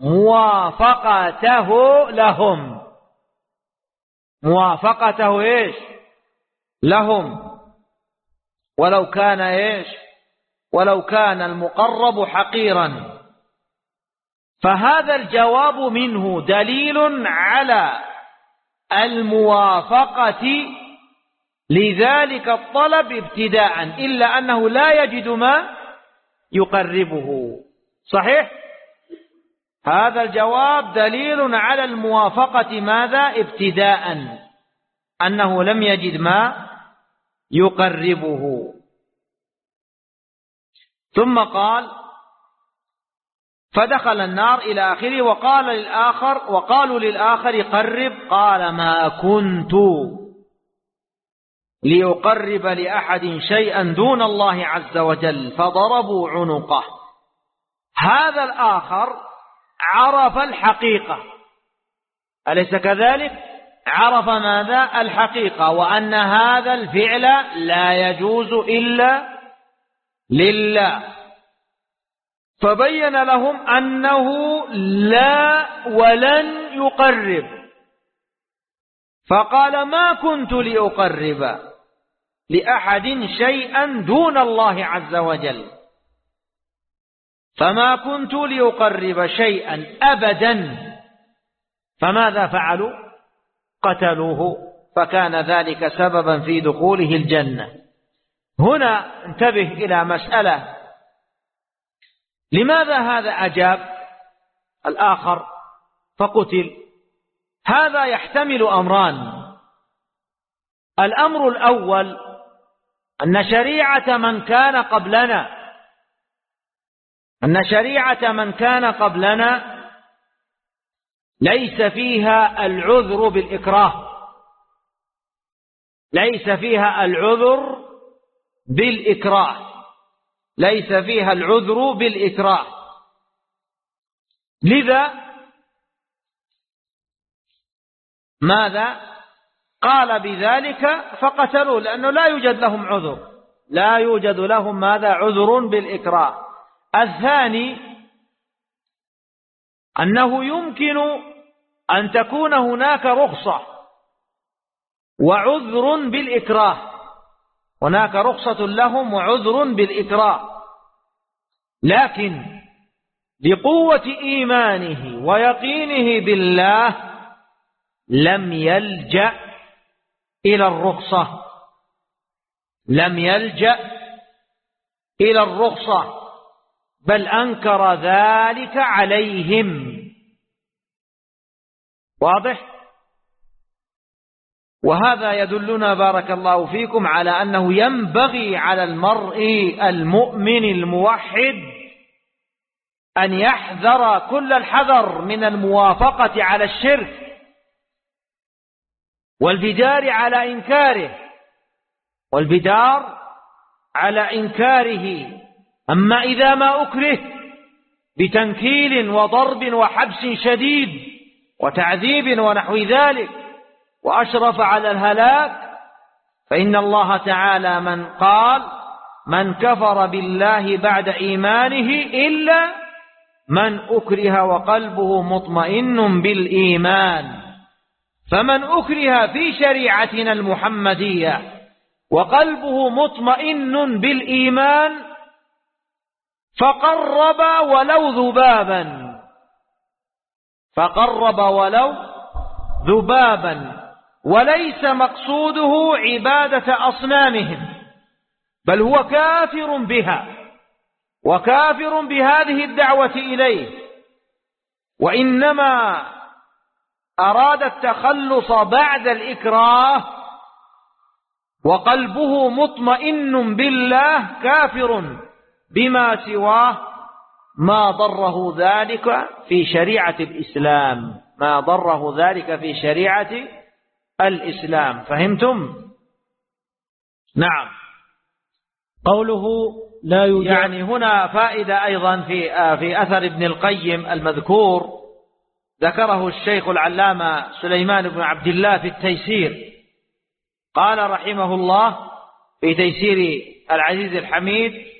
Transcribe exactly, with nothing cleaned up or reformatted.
موافقته لهم، موافقته إيش لهم، ولو كان إيش ولو كان المقرب حقيرا. فهذا الجواب منه دليل على الموافقة لذلك الطلب ابتداء، إلا أنه لا يجد ما يقربه. صحيح؟ هذا الجواب دليل على الموافقة ماذا ابتداء، أنه لم يجد ما يقربه. ثم قال فدخل النار إلى آخره. وقال للآخر وقالوا للآخر قرب، قال ما كنت ليقرب لأحد شيئا دون الله عز وجل، فضربوا عنقه. هذا الآخر عرف الحقيقة، أليس كذلك؟ عرف ماذا؟ الحقيقة، وأن هذا الفعل لا يجوز إلا لله، فبين لهم أنه لا ولن يقرب. فقال ما كنت لأقرب لأحد شيئا دون الله عز وجل، فما كنت لأقرب شيئا أبدا. فماذا فعلوا؟ قتلوه، فكان ذلك سببا في دخوله الجنة. هنا انتبه إلى مسألة، لماذا هذا أجاب الآخر فقتل؟ هذا يحتمل أمران. الأمر الأول أن شريعة من كان قبلنا أن شريعة من كان قبلنا ليس فيها العذر بالإكراه، ليس فيها العذر بالإكراه ليس فيها العذر بالإكراه لذا ماذا قال بذلك فقتلوا، لأنه لا يوجد لهم عذر، لا يوجد لهم ماذا عذر بالإكراه. الثاني أنه يمكن أن تكون هناك رخصة وعذر بالإكراه، هناك رخصة لهم وعذر بالإكراه، لكن بقوة إيمانه ويقينه بالله لم يلجأ إلى الرخصة لم يلجأ إلى الرخصة بل أنكر ذلك عليهم. واضح؟ وهذا يدلنا بارك الله فيكم على أنه ينبغي على المرء المؤمن الموحد أن يحذر كل الحذر من الموافقة على الشرك والبدار على إنكاره والبدار على إنكاره. أما إذا ما أكره بتنكيل وضرب وحبس شديد وتعذيب ونحو ذلك وأشرف على الهلاك، فإن الله تعالى من قال من كفر بالله بعد إيمانه إلا من أكره وقلبه مطمئن بالإيمان. فمن أكره في شريعتنا المحمدية وقلبه مطمئن بالإيمان فقرب ولو ذبابا فقرب ولو ذبابا وليس مقصوده عبادة أصنامهم، بل هو كافر بها وكافر بهذه الدعوة إليه، وإنما أراد التخلص بعد الإكراه وقلبه مطمئن بالله كافر بما سواه ما ضره ذلك في شريعة الإسلام ما ضره ذلك في شريعة الإسلام. فهمتم؟ نعم. قوله لا يوجد، يعني هنا فائدة أيضا في في أثر ابن القيم المذكور ذكره الشيخ العلامة سليمان بن عبد الله في التيسير، قال رحمه الله في تيسير العزيز الحميد: